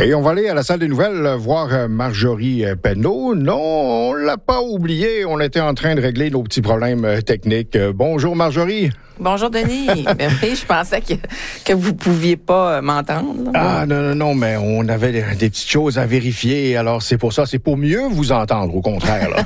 Et on va aller à la salle des nouvelles voir Marjorie Penneau. Non, on l'a pas oublié. On était en train de régler nos petits problèmes techniques. Bonjour Marjorie. Bonjour Denis. Ben oui, je pensais que vous pouviez pas m'entendre. Ah non, mais on avait des petites choses à vérifier. Alors c'est pour ça, c'est pour mieux vous entendre, au contraire. Là.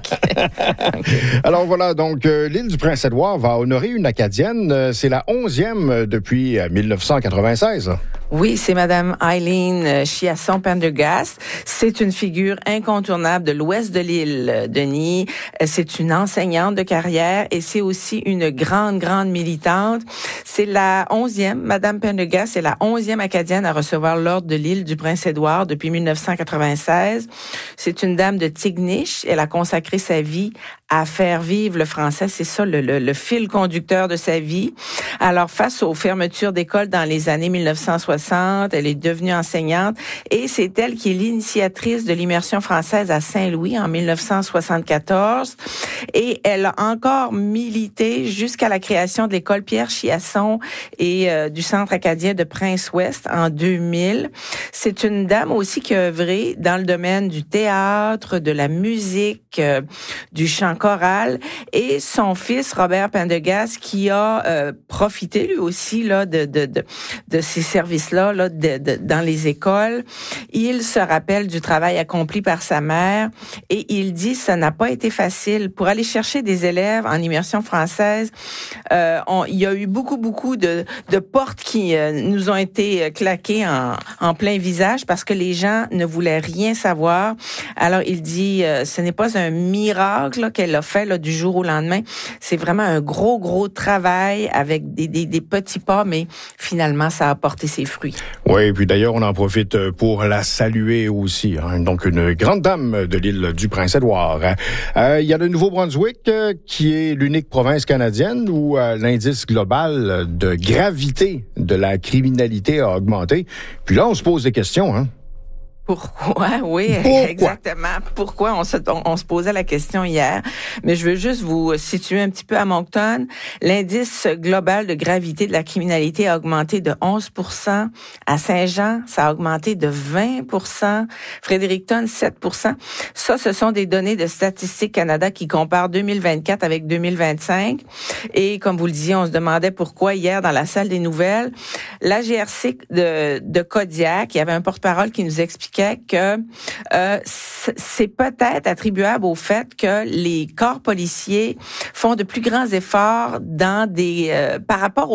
Okay. Alors voilà, donc l'île du Prince-Édouard va honorer une Acadienne. C'est la 11e depuis 1996. Oui, c'est Madame Eileen Chiasson Pendergast. C'est une figure incontournable de l'ouest de l'île, Denis. C'est une enseignante de carrière et c'est aussi une grande militante. C'est la 11e, Madame Pendergast, c'est la 11e Acadienne à recevoir l'ordre de l'île du Prince-Édouard depuis 1996. C'est une dame de Tignish. Elle a consacré sa vie à faire vivre le français. C'est ça le fil conducteur de sa vie. Alors, face aux fermetures d'écoles dans les années 1960, elle est devenue enseignante et c'est elle qui est l'initiatrice de l'immersion française à Saint-Louis en 1974. Et elle a encore milité jusqu'à la création de l'école Pierre Chiasson et du Centre acadien de Prince-Ouest en 2000. C'est une dame aussi qui a œuvré dans le domaine du théâtre, de la musique, du chant choral, et son fils Robert Pendergast qui a profité lui aussi là de ces services-là dans les écoles. Il se rappelle du travail accompli par sa mère et il dit ça n'a pas été facile pour aller chercher des élèves en immersion française. Il y a eu beaucoup de portes qui nous ont été claquées en plein visage parce que les gens ne voulaient rien savoir. Alors il dit ce n'est pas un miracle qu'elle a fait du jour au lendemain. C'est vraiment un gros travail avec des petits pas, mais finalement, ça a porté ses fruits. Oui, et puis d'ailleurs, on en profite pour la saluer aussi. Donc, une grande dame de l'île du Prince-Édouard. Il y a le Nouveau-Brunswick, qui est l'unique province canadienne où l'indice global de gravité de la criminalité a augmenté. Puis là, on se pose des questions, hein? Pourquoi? Oui, exactement. Pourquoi? On se posait la question hier. Mais je veux juste vous situer un petit peu à Moncton. L'indice global de gravité de la criminalité a augmenté de 11%. À Saint-Jean, ça a augmenté de 20%. Fredericton, 7%. Ça, ce sont des données de Statistique Canada qui comparent 2024 avec 2025. Et comme vous le disiez, on se demandait pourquoi hier dans la salle des nouvelles. La GRC de Kodiak, il y avait un porte-parole qui nous expliquait que c'est peut-être attribuable au fait que les corps policiers font de plus grands efforts par rapport aux